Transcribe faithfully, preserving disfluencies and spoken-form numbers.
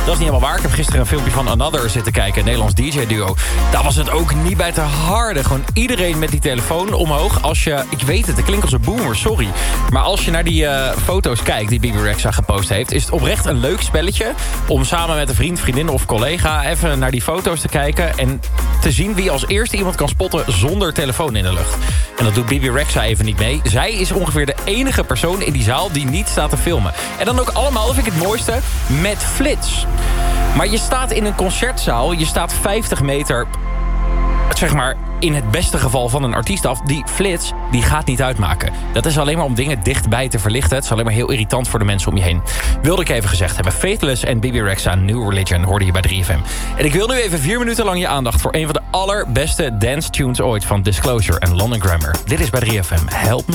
Dat is niet helemaal waar. Ik heb gisteren een filmpje van Another zitten kijken. Een Nederlands D J-duo. Daar was het ook niet bij te harde. Gewoon iedereen met die telefoon omhoog. Als je, ik weet het, het klinkt als een boomer, sorry. Maar als je naar die uh, foto's kijkt die Bebe Rexha gepost heeft... is het oprecht een leuk spelletje om samen met een vriend, vriendin of collega... even naar die foto's te kijken en te zien wie als eerste iemand kan spotten zonder telefoon in de lucht. En dat doet Bebe Rexha even niet mee. Zij is ongeveer de enige persoon in die zaal die niet staat te filmen. En dan ook allemaal, dat vind ik het mooiste, met flits. Maar je staat in een concertzaal, je staat vijftig meter... zeg maar, in het beste geval van een artiest af... die flits, die gaat niet uitmaken. Dat is alleen maar om dingen dichtbij te verlichten. Het is alleen maar heel irritant voor de mensen om je heen. Wilde ik even gezegd hebben. Faithless en Bebe Rexha, New Religion, hoorde je bij drie F M. En ik wil nu even vier minuten lang je aandacht... voor een van de allerbeste dance tunes ooit... van Disclosure en London Grammar. Dit is bij drie F M. Help Me.